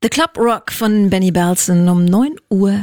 The Club Rock von Benny Belson um 9:30 Uhr.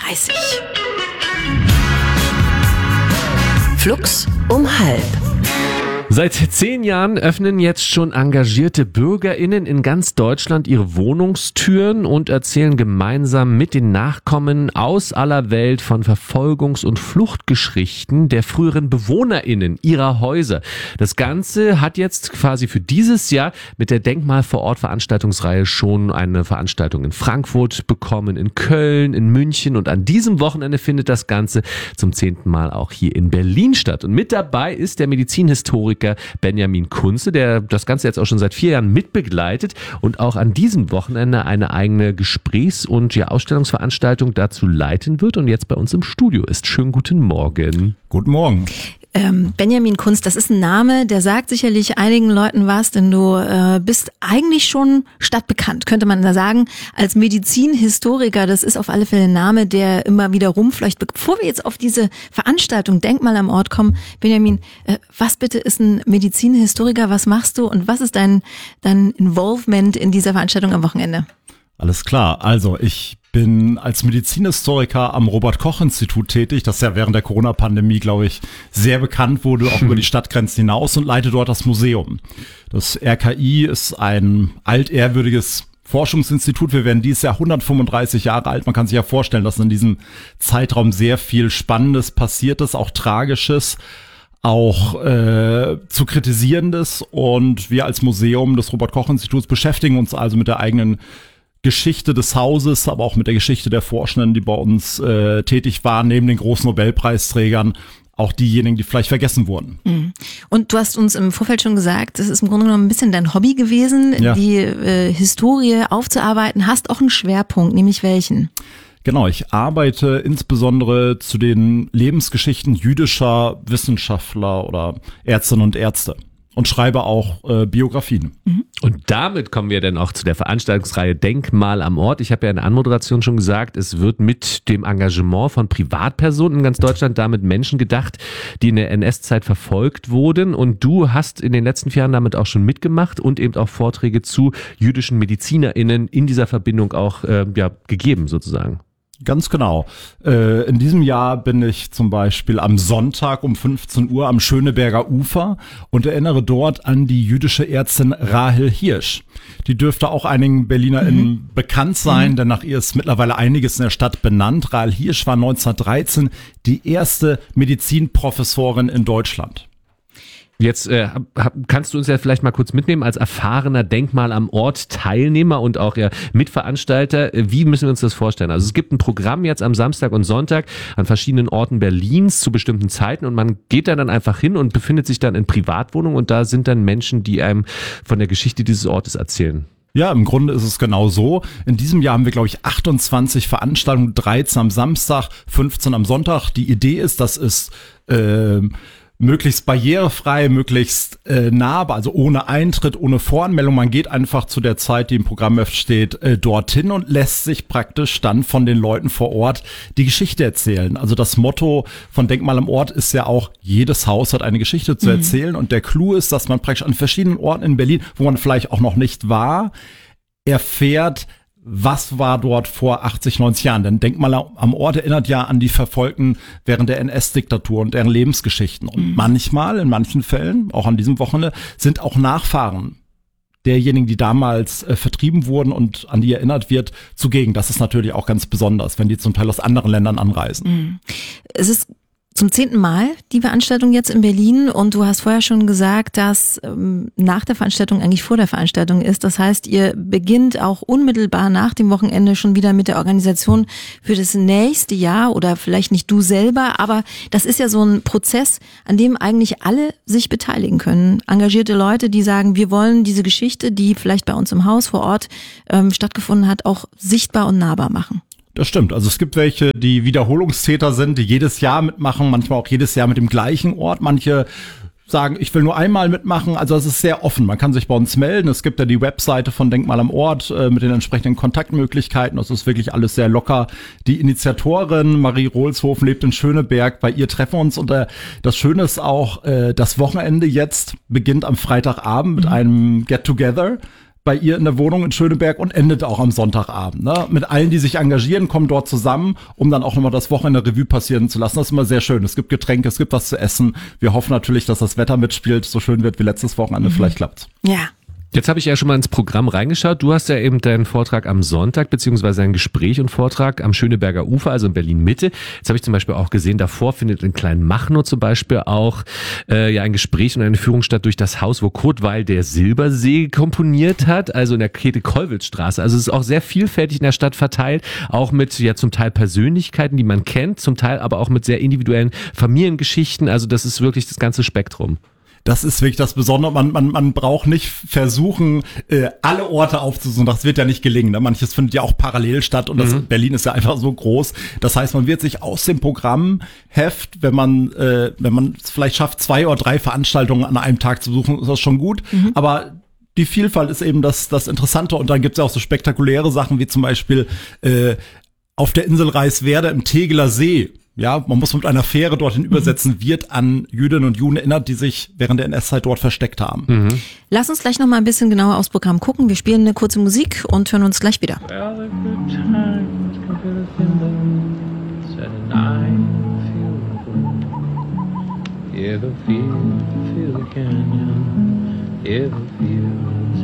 Flux um 12:30. Seit 10 Jahren öffnen jetzt schon engagierte BürgerInnen in ganz Deutschland ihre Wohnungstüren und erzählen gemeinsam mit den Nachkommen aus aller Welt von Verfolgungs- und Fluchtgeschichten der früheren BewohnerInnen ihrer Häuser. Das Ganze hat jetzt quasi für dieses Jahr mit der Denkmal-vor-Ort-Veranstaltungsreihe schon eine Veranstaltung in Frankfurt bekommen, in Köln, in München, und an diesem Wochenende findet das Ganze zum 10. Mal auch hier in Berlin statt. Und mit dabei ist der Medizinhistoriker Benjamin Kunze, der das Ganze jetzt auch schon seit 4 Jahren mitbegleitet und auch an diesem Wochenende eine eigene Gesprächs- und Ausstellungsveranstaltung dazu leiten wird und jetzt bei uns im Studio ist. Schönen guten Morgen. Guten Morgen. Benjamin Kunze, das ist ein Name, der sagt sicherlich einigen Leuten was, denn du bist eigentlich schon stadtbekannt, könnte man da sagen, als Medizinhistoriker. Das ist auf alle Fälle ein Name, der immer wieder rumfleucht. Bevor wir jetzt auf diese Veranstaltung Denkmal am Ort kommen, Benjamin, was bitte ist ein Medizinhistoriker, was machst du und was ist dein Involvement in dieser Veranstaltung am Wochenende? Alles klar, also ich bin als Medizinhistoriker am Robert-Koch-Institut tätig, das ja während der Corona-Pandemie, glaube ich, sehr bekannt wurde, auch über die Stadtgrenzen hinaus, und leite dort das Museum. Das RKI ist ein altehrwürdiges Forschungsinstitut. Wir werden dieses Jahr 135 Jahre alt. Man kann sich ja vorstellen, dass in diesem Zeitraum sehr viel Spannendes passiert ist, auch Tragisches, auch zu Kritisierendes. Und wir als Museum des Robert-Koch-Instituts beschäftigen uns also mit der eigenen Geschichte des Hauses, aber auch mit der Geschichte der Forschenden, die bei uns tätig waren, neben den großen Nobelpreisträgern, auch diejenigen, die vielleicht vergessen wurden. Und du hast uns im Vorfeld schon gesagt, das ist im Grunde genommen ein bisschen dein Hobby gewesen, ja, die Historie aufzuarbeiten. Hast auch einen Schwerpunkt, nämlich welchen? Genau, ich arbeite insbesondere zu den Lebensgeschichten jüdischer Wissenschaftler oder Ärztinnen und Ärzte. Und schreibe auch Biografien. Und damit kommen wir dann auch zu der Veranstaltungsreihe Denkmal am Ort. Ich habe ja in der Anmoderation schon gesagt, es wird mit dem Engagement von Privatpersonen in ganz Deutschland damit Menschen gedacht, die in der NS-Zeit verfolgt wurden. Und du hast in den letzten 4 Jahren damit auch schon mitgemacht und eben auch Vorträge zu jüdischen MedizinerInnen in dieser Verbindung auch gegeben sozusagen. Ganz genau. In diesem Jahr bin ich zum Beispiel am Sonntag um 15 Uhr am Schöneberger Ufer und erinnere dort an die jüdische Ärztin Rahel Hirsch. Die dürfte auch einigen BerlinerInnen bekannt sein, denn nach ihr ist mittlerweile einiges in der Stadt benannt. Rahel Hirsch war 1913 die erste Medizinprofessorin in Deutschland. Jetzt kannst du uns ja vielleicht mal kurz mitnehmen als erfahrener Denkmal am Ort Teilnehmer und auch Mitveranstalter. Wie müssen wir uns das vorstellen? Also es gibt ein Programm jetzt am Samstag und Sonntag an verschiedenen Orten Berlins zu bestimmten Zeiten und man geht da dann einfach hin und befindet sich dann in Privatwohnungen und da sind dann Menschen, die einem von der Geschichte dieses Ortes erzählen. Ja, im Grunde ist es genau so. In diesem Jahr haben wir, glaube ich, 28 Veranstaltungen, 13 am Samstag, 15 am Sonntag. Die Idee ist, dass es möglichst barrierefrei, möglichst nah, also ohne Eintritt, ohne Voranmeldung. Man geht einfach zu der Zeit, die im Programm steht, dorthin und lässt sich praktisch dann von den Leuten vor Ort die Geschichte erzählen. Also das Motto von Denkmal am Ort ist ja auch, jedes Haus hat eine Geschichte zu erzählen. Und der Clou ist, dass man praktisch an verschiedenen Orten in Berlin, wo man vielleicht auch noch nicht war, erfährt, was war dort vor 80, 90 Jahren? Denn Denkmal am Ort erinnert ja an die Verfolgten während der NS-Diktatur und deren Lebensgeschichten. Und manchmal, in manchen Fällen, auch an diesem Wochenende, sind auch Nachfahren derjenigen, die damals vertrieben wurden und an die erinnert wird, zugegen. Das ist natürlich auch ganz besonders, wenn die zum Teil aus anderen Ländern anreisen. Es ist zum 10. Mal die Veranstaltung jetzt in Berlin und du hast vorher schon gesagt, dass nach der Veranstaltung eigentlich vor der Veranstaltung ist. Das heißt, ihr beginnt auch unmittelbar nach dem Wochenende schon wieder mit der Organisation für das nächste Jahr oder vielleicht nicht du selber, aber das ist ja so ein Prozess, an dem eigentlich alle sich beteiligen können. Engagierte Leute, die sagen, wir wollen diese Geschichte, die vielleicht bei uns im Haus vor Ort stattgefunden hat, auch sichtbar und nahbar machen. Das stimmt. Also es gibt welche, die Wiederholungstäter sind, die jedes Jahr mitmachen, manchmal auch jedes Jahr mit dem gleichen Ort. Manche sagen, ich will nur einmal mitmachen. Also es ist sehr offen. Man kann sich bei uns melden. Es gibt ja die Webseite von Denkmal am Ort mit den entsprechenden Kontaktmöglichkeiten. Das ist wirklich alles sehr locker. Die Initiatorin Marie Rohlshofen lebt in Schöneberg. Bei ihr treffen wir uns. Und das Schöne ist auch, das Wochenende jetzt beginnt am Freitagabend mit einem Get-Together. bei ihr in der Wohnung in Schöneberg und endet auch am Sonntagabend. Ne? Mit allen, die sich engagieren, kommen dort zusammen, um dann auch nochmal das Wochenende Revue passieren zu lassen. Das ist immer sehr schön. Es gibt Getränke, es gibt was zu essen. Wir hoffen natürlich, dass das Wetter mitspielt, so schön wird wie letztes Wochenende. Vielleicht klappt's. Ja. Jetzt habe ich ja schon mal ins Programm reingeschaut. Du hast ja eben deinen Vortrag am Sonntag, beziehungsweise ein Gespräch und Vortrag am Schöneberger Ufer, also in Berlin-Mitte. Jetzt habe ich zum Beispiel auch gesehen, davor findet in Kleinmachnow zum Beispiel auch ein Gespräch und eine Führung statt durch das Haus, wo Kurt Weil der Silbersee komponiert hat, also in der Käthe-Kollwitz-Straße. Also es ist auch sehr vielfältig in der Stadt verteilt, auch mit ja zum Teil Persönlichkeiten, die man kennt, zum Teil aber auch mit sehr individuellen Familiengeschichten. Also das ist wirklich das ganze Spektrum. Das ist wirklich das Besondere. Man braucht nicht versuchen, alle Orte aufzusuchen. Das wird ja nicht gelingen. Ne? Manches findet ja auch parallel statt und Berlin ist ja einfach so groß. Das heißt, man wird sich aus dem Programmheft, wenn man es vielleicht schafft, 2 oder 3 Veranstaltungen an einem Tag zu besuchen, ist das schon gut. Aber die Vielfalt ist eben das Interessante. Und dann gibt es ja auch so spektakuläre Sachen, wie zum Beispiel auf der Insel Reiswerder im Tegeler See. Ja, man muss mit einer Fähre dorthin übersetzen, wird an Jüdinnen und Juden erinnert, die sich während der NS-Zeit dort versteckt haben. Lass uns gleich noch mal ein bisschen genauer aufs Programm gucken. Wir spielen eine kurze Musik und hören uns gleich wieder.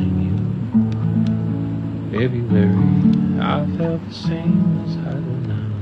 February, I felt the same as I do now.